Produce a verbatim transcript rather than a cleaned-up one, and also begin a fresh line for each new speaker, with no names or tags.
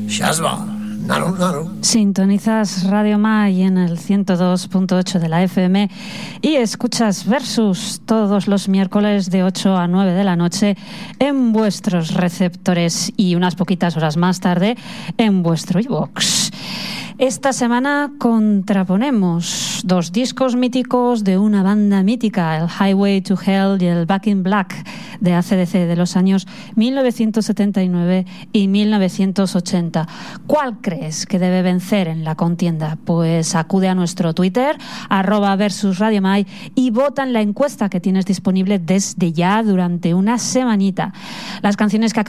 Shazba, nano, nano.
Sintonizas Radio Mai en el ciento dos punto ocho de la F M y escuchas Versus todos los miércoles de ocho a nueve de la noche en vuestros receptores y unas poquitas horas más tarde en vuestro iVoox. Esta semana contraponemos dos discos míticos de una banda mítica, el Highway to Hell y el Back in Black de A C D C de los años mil novecientos setenta y nueve y mil novecientos ochenta. ¿Cuál crees que debe vencer en la contienda? Pues acude a nuestro Twitter, arroba versus Radio Mai, y vota en la encuesta que tienes disponible desde ya durante una semanita. Las canciones que